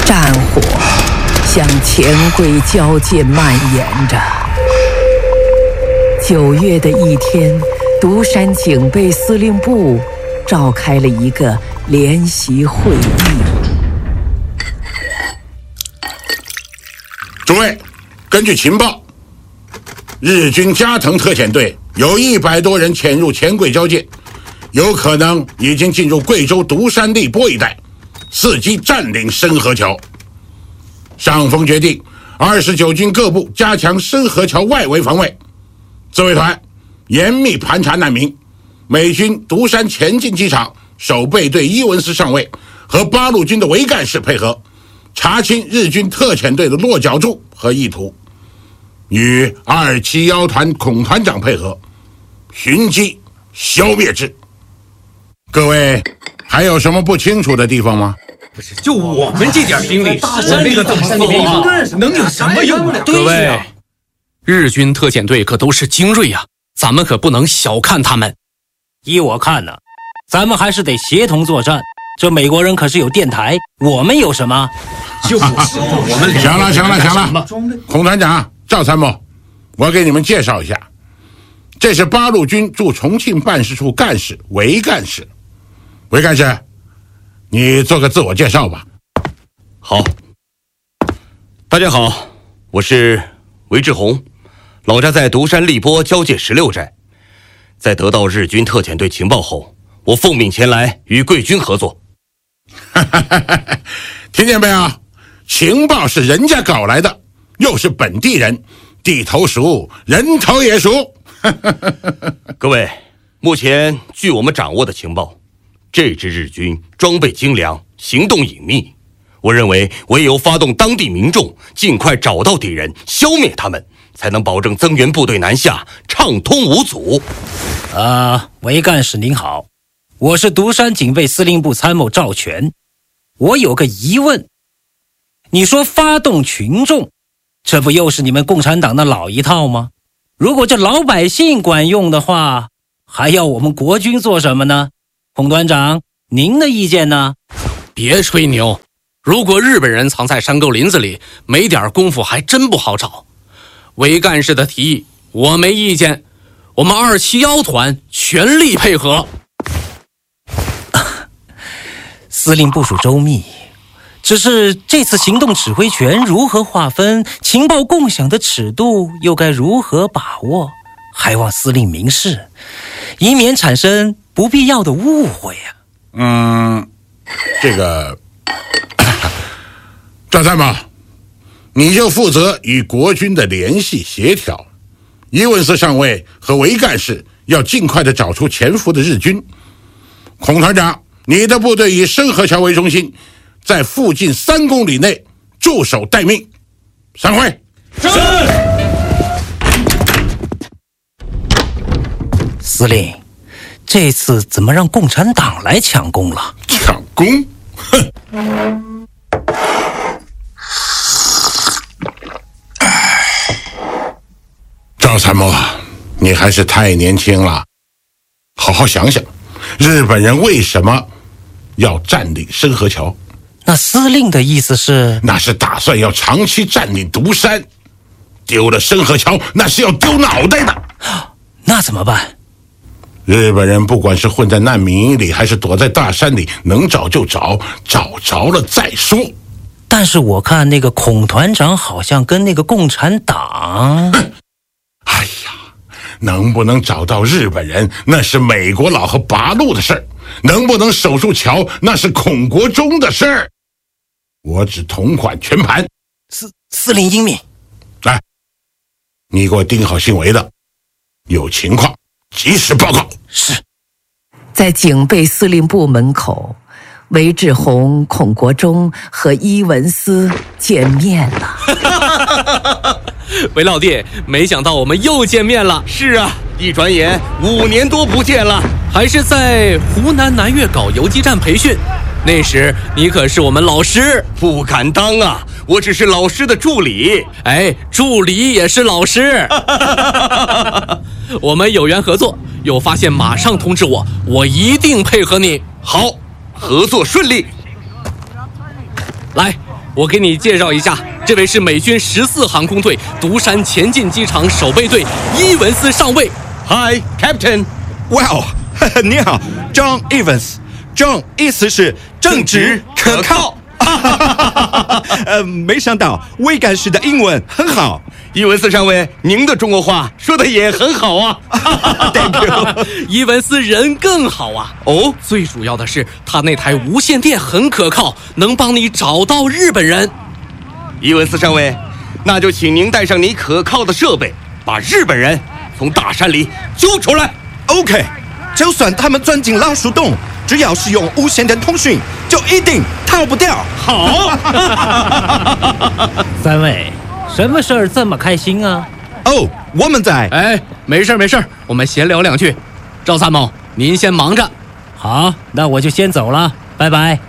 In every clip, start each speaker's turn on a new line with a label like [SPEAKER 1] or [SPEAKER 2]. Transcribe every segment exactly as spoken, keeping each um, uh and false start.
[SPEAKER 1] 战火向黔桂交界蔓延着。九月的一天，独山警备司令部召开了一个联席会议。
[SPEAKER 2] 诸位，根据情报，日军加藤特遣队有一百多人潜入黔桂交界，有可能已经进入贵州独山荔波一带，伺机占领深河桥。上峰决定，二十九军各部加强深河桥外围防卫。自卫团严密盘查难民，美军独山前进机场守备队伊文斯上尉和八路军的维干事配合，查清日军特遣队的落脚处和意图，与二七一团孔团长配合，寻机消灭之。各位还有什么不清楚的地方吗？
[SPEAKER 3] 不是，就我们这点兵力，我那个怎么走啊？能有什么用啊？
[SPEAKER 4] 各位，日军特遣队可都是精锐呀、啊，咱们可不能小看他们。
[SPEAKER 5] 依我看呢，咱们还是得协同作战。这美国人可是有电台，我们有什么？
[SPEAKER 3] 就是我们。
[SPEAKER 2] 行了，行了，行了，孔团长、赵参谋，我给你们介绍一下，这是八路军驻重庆办事处干事韦干事。韦干事，你做个自我介绍吧。
[SPEAKER 6] 好，大家好，我是韦志宏，老家在独山荔波交界十六寨。在得到日军特遣队情报后，我奉命前来与贵军合作。
[SPEAKER 2] 听见没有？情报是人家搞来的，又是本地人，地头熟，人头也熟。
[SPEAKER 6] 各位，目前据我们掌握的情报，这支日军装备精良，行动隐秘。我认为唯有发动当地民众，尽快找到敌人，消灭他们，才能保证增援部队南下畅通无阻。
[SPEAKER 5] 呃，韦干事您好，我是独山警备司令部参谋赵全。我有个疑问，你说发动群众，这不又是你们共产党的老一套吗？如果这老百姓管用的话，还要我们国军做什么呢？孔团长，您的意见呢？
[SPEAKER 4] 别吹牛，如果日本人藏在山沟林子里，没点功夫还真不好找。韦干事的提议我没意见，我们二七一团全力配合。
[SPEAKER 5] 司令部署周密，只是这次行动指挥权如何划分，情报共享的尺度又该如何把握，还望司令明示，以免产生不必要的误会啊。
[SPEAKER 2] 嗯，这个赵参谋，你就负责与国军的联系协调，伊文斯上尉和韦干事要尽快的找出潜伏的日军。孔团长，你的部队以深河桥为中心，在附近三公里内驻守待命。散会。
[SPEAKER 3] 是。
[SPEAKER 5] 司令，这次怎么让共产党来抢功了？
[SPEAKER 2] 抢功？哼！赵参谋，你还是太年轻了，好好想想，日本人为什么要占领深河桥？
[SPEAKER 5] 那司令的意思是？
[SPEAKER 2] 那是打算要长期占领独山，丢了深河桥，那是要丢脑袋的。
[SPEAKER 5] 那怎么办？
[SPEAKER 2] 日本人不管是混在难民营里，还是躲在大山里，能找就找，找着了再说。
[SPEAKER 5] 但是我看那个孔团长好像跟那个共产党……
[SPEAKER 2] 哎呀，能不能找到日本人，那是美国佬和八路的事儿；能不能守住桥，那是孔国忠的事儿。我只统管全盘。
[SPEAKER 5] 司司令英明。
[SPEAKER 2] 来，你给我盯好新围的，有情况及时报告。
[SPEAKER 5] 是。
[SPEAKER 1] 在警备司令部门口，韦志宏、孔国忠和伊文斯见面了。
[SPEAKER 4] 韦老弟，没想到我们又见面了。
[SPEAKER 6] 是啊，一转眼五年多不见了。
[SPEAKER 4] 还是在湖南南岳搞游击战培训，那时你可是我们老师。
[SPEAKER 6] 不敢当啊，我只是老师的助理。
[SPEAKER 4] 哎，助理也是老师。我们有缘合作，有发现马上通知我，我一定配合你。
[SPEAKER 6] 好，合作顺利。
[SPEAKER 4] 来， 我给你介绍一下，这位是美军十四航空队独山前进机场守备队伊文斯上尉。
[SPEAKER 6] Hi, Captain.
[SPEAKER 7] Wow， 你好 ，John Evans。John 意思是正直可靠。呃，没想到魏干事的英文很好。
[SPEAKER 6] 伊文斯上尉，您的中国话说的也很好啊。
[SPEAKER 7] Thank you。
[SPEAKER 4] 伊文斯人更好啊。
[SPEAKER 6] 哦，
[SPEAKER 4] 最主要的是他那台无线电很可靠，能帮你找到日本人。
[SPEAKER 6] 伊文斯上尉，那就请您带上你可靠的设备，把日本人从大山里揪出来。
[SPEAKER 7] OK， 就算他们钻进老鼠洞，只要是用无线电通讯，就一定逃不掉。
[SPEAKER 6] 好。
[SPEAKER 5] 三位，什么事儿这么开心啊？
[SPEAKER 7] 哦，我们在。
[SPEAKER 4] 哎，没事没事，我们闲聊两句。赵参谋，您先忙着。
[SPEAKER 5] 好，那我就先走了，拜拜。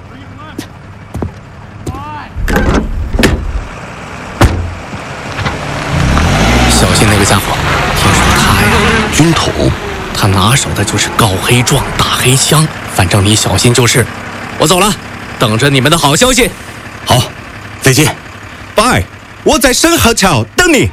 [SPEAKER 4] 小心那个家伙，听说他呀，军统，他拿手的就是高黑壮、大黑枪，反正你小心就是。我走了，等着你们的好消息。
[SPEAKER 6] 好，再见。
[SPEAKER 7] 拜，我在深河桥等你。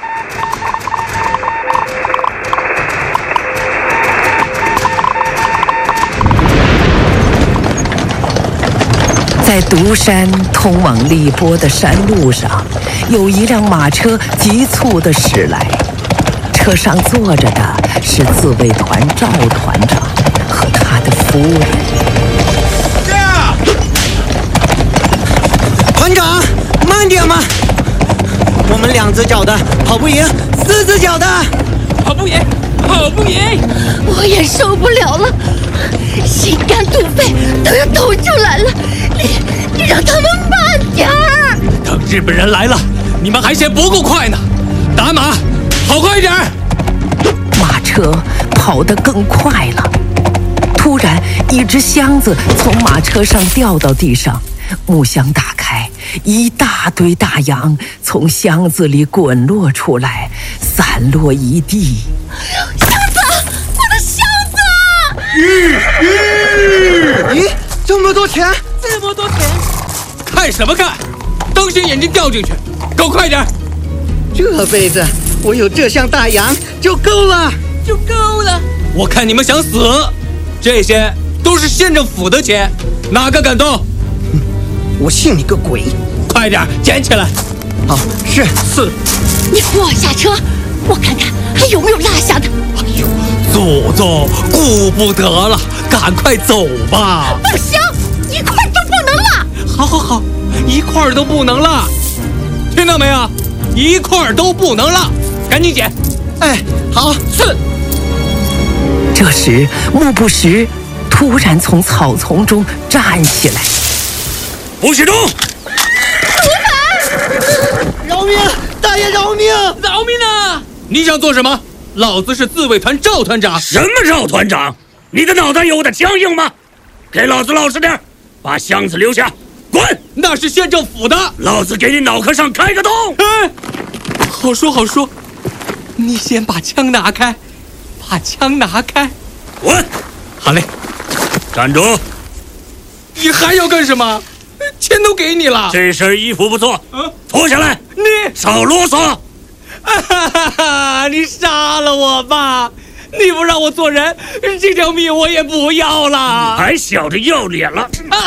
[SPEAKER 1] 在独山通往荔波的山路上，有一辆马车急促地驶来，车上坐着的是自卫团赵团长和他的夫人。
[SPEAKER 8] 团长，慢点嘛！我们两只脚的跑不赢，四只脚的
[SPEAKER 4] 跑不赢，跑不赢！
[SPEAKER 9] 我也受不了了，心肝肚肺都要抖出来了。你你让他们慢点儿！
[SPEAKER 4] 等日本人来了，你们还嫌不够快呢！打马，跑快一点！
[SPEAKER 1] 马车跑得更快了。突然，一只箱子从马车上掉到地上，木箱打开，一大堆大洋从箱子里滚落出来，散落一地。
[SPEAKER 9] 箱子，我的箱子！
[SPEAKER 8] 咦，这么多钱，
[SPEAKER 9] 这么多钱！
[SPEAKER 4] 看什么看？当心眼睛掉进去！够快点！
[SPEAKER 8] 这辈子我有这箱大洋就够了，
[SPEAKER 9] 就够了。
[SPEAKER 4] 我看你们想死！这些都是县政府的钱，哪个敢动？
[SPEAKER 8] 我信你个鬼！
[SPEAKER 4] 快点捡起来！
[SPEAKER 8] 好，是
[SPEAKER 4] 是。
[SPEAKER 9] 你扶我下车，我看看还有没有落下的。
[SPEAKER 4] 哎呦，祖宗，顾不得了，赶快走吧！
[SPEAKER 9] 不行，一块都不能落。
[SPEAKER 4] 好好好，一块都不能落，听到没有？一块都不能落，赶紧捡！
[SPEAKER 8] 哎，好，
[SPEAKER 4] 是。
[SPEAKER 1] 这时，目不识突然从草丛中站起来。
[SPEAKER 5] 不许动！
[SPEAKER 8] 饶命！大爷饶命！
[SPEAKER 4] 饶命啊！你想做什么？老子是自卫团赵团长。
[SPEAKER 5] 什么赵团长？你的脑袋有点僵硬吗？给老子老实点，把箱子留下，滚！
[SPEAKER 4] 那是县政府的，
[SPEAKER 5] 老子给你脑壳上开个洞！
[SPEAKER 4] 哎，好说好说，你先把枪拿开，把枪拿开，
[SPEAKER 5] 滚！
[SPEAKER 4] 好嘞，
[SPEAKER 5] 站住！
[SPEAKER 4] 你还要干什么？钱都给你了，
[SPEAKER 5] 这身衣服不错，
[SPEAKER 4] 嗯，
[SPEAKER 5] 脱下来！
[SPEAKER 4] 你
[SPEAKER 5] 少啰嗦！
[SPEAKER 4] 哈哈哈！你杀了我吧！你不让我做人，这条命我也不要了。
[SPEAKER 5] 还小着要脸了！
[SPEAKER 4] 啊